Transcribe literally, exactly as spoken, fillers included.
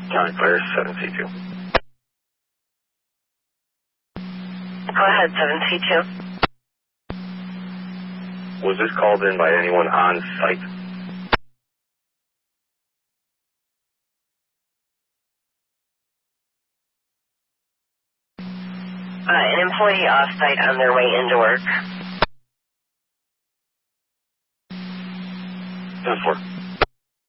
County Fire seven C two. Go ahead, seven C two. Was this called in by anyone on site? Uh, an employee off-site on their way into work. ten four.